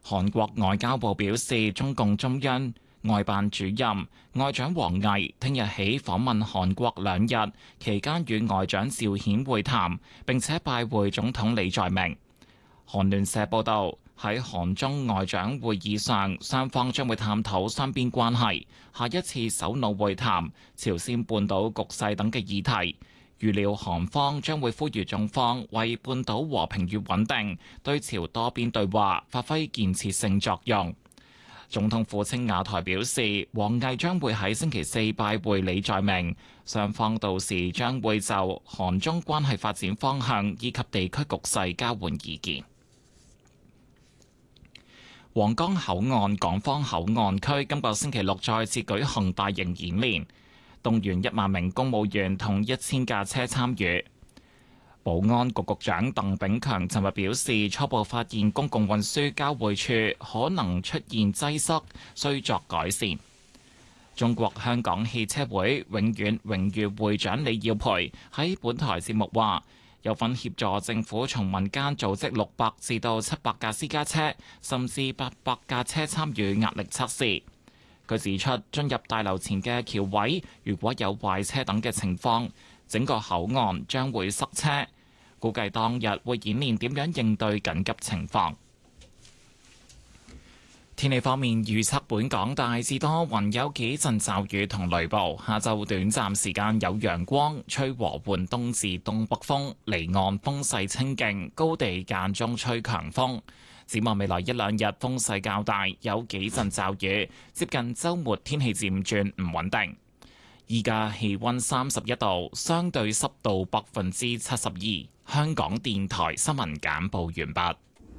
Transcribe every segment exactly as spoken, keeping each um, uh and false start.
韓國外交部表示，中共中央外辦主任外長王毅聽日起訪問韓國兩日，期間與外長趙顯會談，並且拜會總統李在明。韓聯社報道，喺韓中外長會議上，雙方將會探討雙邊關係、下一次首腦會談、朝鮮半島局勢等嘅議題。預料韓方將會呼籲中方為半島和平與穩定對朝多邊對話發揮建設性作用。總統府青瓦台表示，王毅將會喺星期四拜會李在明，雙方到時將會就韓中關係發展方向以及地區局勢交換意見。皇崗口岸港方口岸區今個星期六再次舉行大型演練，動員一萬名公務員同一千架車參與。保安局局長鄧炳強尋日表示，初步發現公共運輸交匯處可能出現擠塞，需作改善。中國香港汽車會永遠榮譽會長李耀培喺本台節目話，有份協助政府從民間組織六百至到七百架私家車，甚至八百架車參與壓力測試。佢指出，進入大樓前嘅橋位如果有壞車等嘅情況，整個口岸將會塞車。估計當日會演練點樣應對緊急情況。天氣方面預測，本港大致多雲，有幾陣驟雨同雷暴。下晝短暫時間有陽光，吹和緩東至東北風，離岸風勢清勁，高地間中吹強風。展望未來一兩日風勢較大，有幾陣驟雨。接近週末天氣漸轉唔穩定。依家氣溫三十一度，相對濕度百分之七十二。香港電台新聞簡報完畢。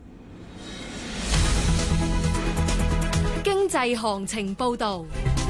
經濟行情報道。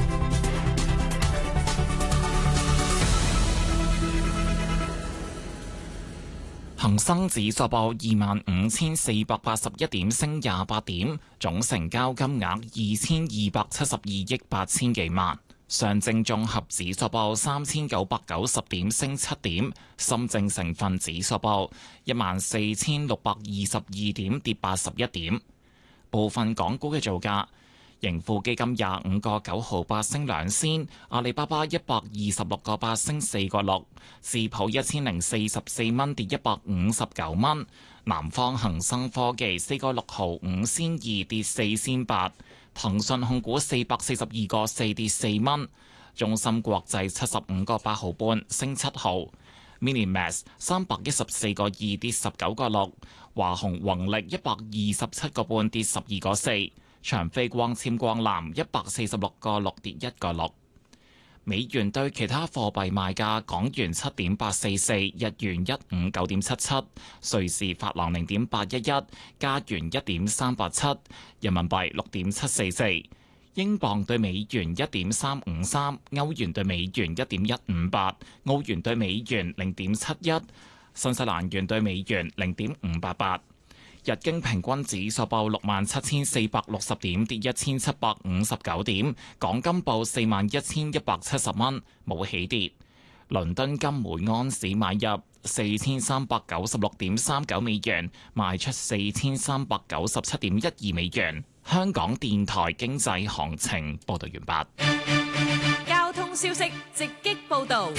恒生指數報二萬五千四百八十一點，升廿八點，總成交金額二千二百七十二億八千幾萬。上證綜合指數報三千九百九十點，升七點。深證成分指數報一萬四千六百二十二點，跌八十一點。部分港股嘅造價：盈富基金廿五個九毫八升兩仙，阿里巴巴一百二十六個八升四個六，智普一千零四十四蚊跌一百五十九蚊，南方恒生科技四個六毫五仙二跌四仙八。騰訊控股四百四十二個四跌四蚊，中芯國際七十五個八毫半升七毫 ，Minimax 三百一十四個二跌十九個六，華虹宏力一百二十七個半跌十二個四，長飛光纖光纜一百四十六個六跌一個六。美元對其他貨幣賣價：港元七點八四四，日元一五九點七七，瑞士法郎零點八一一，加元一點三八七，人民幣六點七四四，英鎊對美元一點三五三，歐元對美元一點一五八，澳元對美元零點七一，新西蘭元對美元零點五八八。日經平均指數報六萬七千四百六十點，跌一千七百五十九點。港金報四萬一千一百七十蚊，冇起跌。倫敦金每安士買入四千三百九十六點三九美元，賣出四千三百九十七點一二美元。香港電台經濟行情報道完畢。 交通消息直擊報道。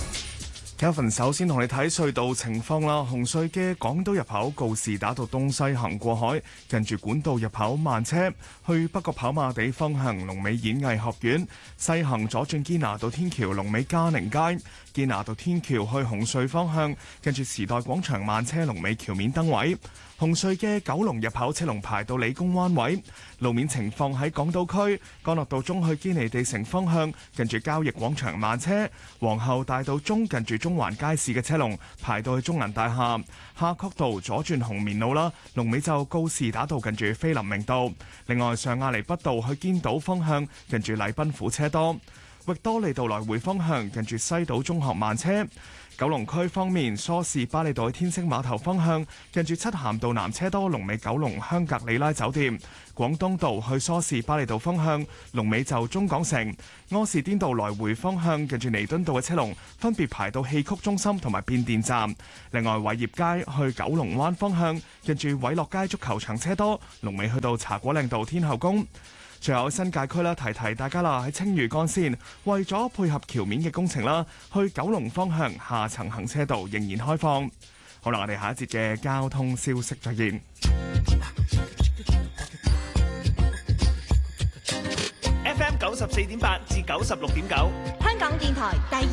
Kevin 首先同你睇隧道情況啦。紅隧嘅港島入口告士打道東西行過海，近住管道入口慢車；去北角跑馬地方向龍尾演藝學院，西行左轉堅拿道天橋龍尾嘉寧街。堅拿道天橋去紅隧方向，近住時代廣場慢車龍尾橋面燈位。紅隧嘅九龍入口車龍排到理工灣位。路面情況喺港島區，干諾道中去堅尼地城方向，近住交易廣場慢車；皇后大道中近住中環街市嘅車龍排到去中銀大廈。夏慤道左轉紅棉路啦，龍尾就告士打道近住菲林明道。另外上亞厘畢道去堅島方向，近住禮賓府車多。域多利道來回方向，近住西島中學慢車。 九龍區方面，梳士巴利道天星碼頭方向，近住漆咸道南車多，龍尾九龍香格里拉酒店；廣東道去梳士巴利道方向，龍尾就中港城；柯士甸道來回方向，近住彌敦道嘅車龍分別排到戲曲中心同埋變電站。另外，偉業街去九龍灣方向，近住偉樂街足球場車多，龍尾去到茶果嶺道天后宮。最後新界區啦，提提大家啦，喺青嶼幹線為咗配合橋面嘅工程啦，去九龍方向下層行車道仍然開放。好啦，我哋下一節嘅交通消息再見。 F M 九十四點八至九十六點九， 香港電台第